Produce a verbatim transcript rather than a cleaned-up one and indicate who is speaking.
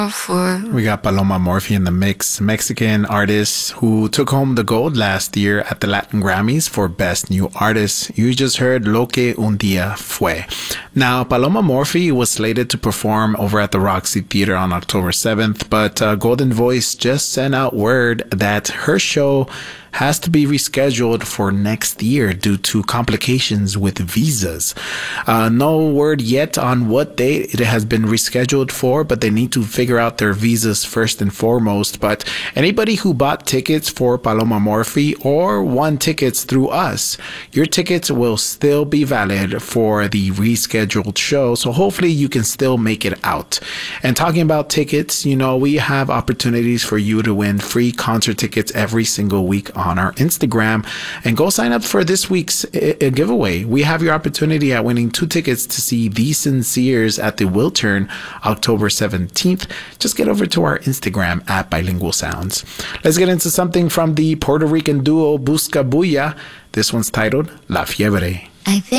Speaker 1: We got Paloma Morphy in the mix, Mexican artist who took home the gold last year at the Latin Grammys for Best New Artist. You just heard Lo que un día fue. Now, Paloma Morphy was slated to perform over at the Roxy Theater on October seventh, but uh, Golden Voice just sent out word that her show has to be rescheduled for next year due to complications with visas. Uh, no word yet on what date it has been rescheduled for, but they need to figure out their visas first and foremost. But anybody who bought tickets for Paloma Morphy or won tickets through us, your tickets will still be valid for the rescheduled show. So hopefully you can still make it out. And talking about tickets, you know, we have opportunities for you to win free concert tickets every single week on our Instagram, and go sign up for this week's uh, giveaway. We have your opportunity at winning two tickets to see The Sinceres at the Wiltern October seventeenth. Just get over to our Instagram at Bilingual Sounds. Let's get into something from the Puerto Rican duo Busca Bulla. This one's titled La Fiebre.
Speaker 2: I